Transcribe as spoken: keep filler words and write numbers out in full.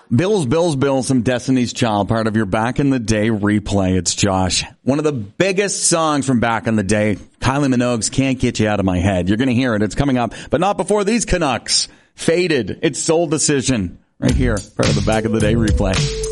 Bills, Bills, Bills, some Destiny's Child, part of your Back in the Day replay. It's Josh. One of the biggest songs from back in the day, Kylie Minogue's Can't Get You Out of My Head. You're going to hear it. It's coming up, but not before these Canucks. Faded. It's Soul Decision. Right here, part of the Back in the Day replay.